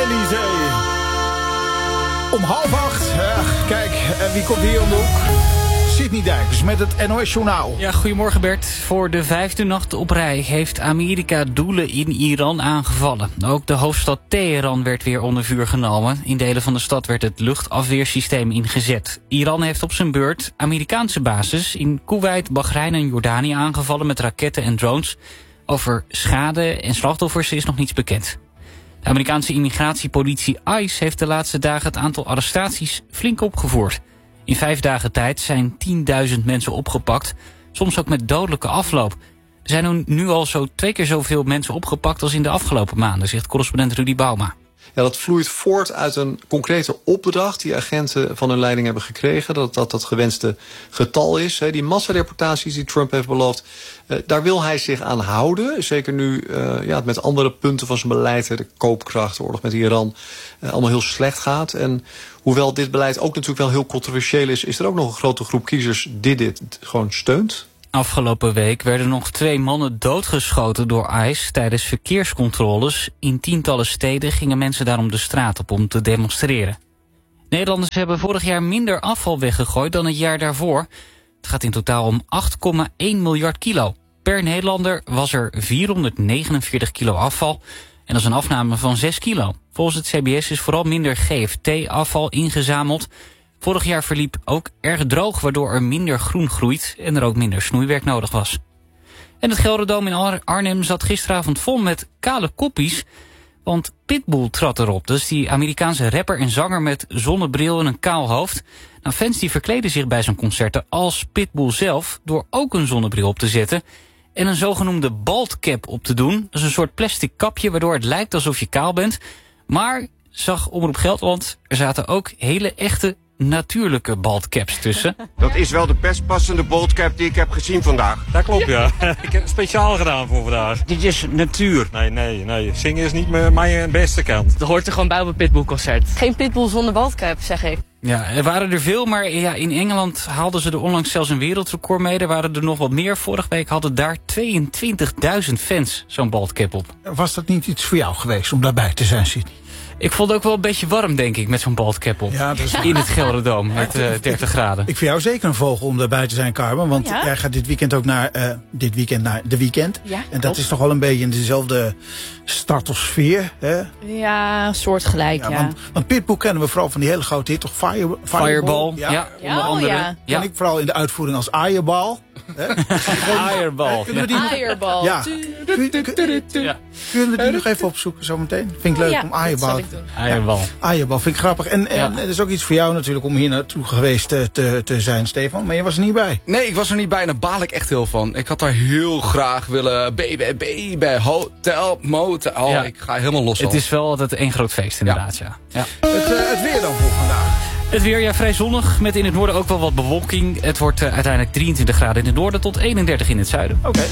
Champs-Élysées. Om 7:30. Kijk, wie komt hier om de hoek? Sidney Dijkers met het NOS Journaal. Ja, goedemorgen Bert. Voor de 5e nacht op rij heeft Amerika doelen in Iran aangevallen. Ook de hoofdstad Teheran werd weer onder vuur genomen. In delen van de stad werd het luchtafweersysteem ingezet. Iran heeft op zijn beurt Amerikaanse bases in Koeweit, Bahrein en Jordanië aangevallen met raketten en drones. Over schade en slachtoffers is nog niets bekend. De Amerikaanse immigratiepolitie ICE heeft de laatste dagen het aantal arrestaties flink opgevoerd. In 5 dagen tijd zijn 10.000 mensen opgepakt, soms ook met dodelijke afloop. Er zijn nu al zo 2 keer zoveel mensen opgepakt als in de afgelopen maanden, zegt correspondent Rudy Bauma. Ja, dat vloeit voort uit een concrete opdracht die agenten van hun leiding hebben gekregen. Dat gewenste getal is. Die massadeportaties die Trump heeft beloofd, daar wil hij zich aan houden. Zeker nu het met andere punten van zijn beleid, de koopkracht, de oorlog met Iran, allemaal heel slecht gaat. En hoewel dit beleid ook natuurlijk wel heel controversieel is er ook nog een grote groep kiezers die dit gewoon steunt. Afgelopen week werden nog 2 mannen doodgeschoten door ICE tijdens verkeerscontroles. In tientallen steden gingen mensen daarom de straat op om te demonstreren. Nederlanders hebben vorig jaar minder afval weggegooid dan het jaar daarvoor. Het gaat in totaal om 8,1 miljard kilo. Per Nederlander was er 449 kilo afval. En dat is een afname van 6 kilo. Volgens het CBS is vooral minder GFT-afval ingezameld. Vorig jaar verliep ook erg droog, waardoor er minder groen groeit en er ook minder snoeiwerk nodig was. En het Gelderdoom in Arnhem zat gisteravond vol met kale koppies, want Pitbull trad erop. Dat is die Amerikaanse rapper en zanger met zonnebril en een kaal hoofd. Nou, fans die verkleden zich bij zo'n concerten als Pitbull zelf door ook een zonnebril op te zetten en een zogenoemde bald cap op te doen. Dat is een soort plastic kapje waardoor het lijkt alsof je kaal bent. Maar, zag Omroep Gelderland, er zaten ook hele echte natuurlijke baldcaps tussen. Dat is wel de best passende baldcap die ik heb gezien vandaag. Dat klopt, ja. Ik heb het speciaal gedaan voor vandaag. Dit is natuur. Nee. Zingen is niet mijn beste kant. Dat hoort er gewoon bij op een Pitbull-concert. Geen Pitbull zonder baldcap, zeg ik. Ja, er waren er veel, maar ja, in Engeland haalden ze er onlangs zelfs een wereldrecord mee. Er waren er nog wat meer. Vorige week hadden daar 22.000 fans zo'n baldcap op. Was dat niet iets voor jou geweest om daarbij te zijn, Sidney? Ik vond het ook wel een beetje warm, denk ik, met zo'n baldcap op. Ja, dat is... In het Gelderdoom met 30 graden. Ik vind jou zeker een vogel om daarbij te zijn, Carmen. Want jij gaat dit weekend ook naar de Weekend. Ja, en dat is toch wel een beetje in dezelfde startersfeer, hè? Ja, soortgelijk, ja. Want Pitbull kennen we vooral van die hele grote hit, toch? Fireball. Ja, onder andere. Ja. Ik vooral in de uitvoering als Eierbal. Eierbal. Eierbal. Ja. Kunnen we die nog even opzoeken zometeen? Vind ik leuk om Eierbal. Eierbal vind ik grappig. En het is ook iets voor jou natuurlijk om hier naartoe geweest te zijn, Stefan. Maar je was er niet bij. Nee, ik was er niet bij en daar baal ik echt heel van. Ik had daar heel graag willen BBB, hotel, motel. Ja. Ik ga helemaal los. Het is wel altijd één groot feest inderdaad, ja. Het weer dan voor vandaag. Het weer, vrij zonnig, met in het noorden ook wel wat bewolking. Het wordt uiteindelijk 23 graden in het noorden tot 31 in het zuiden. Oké.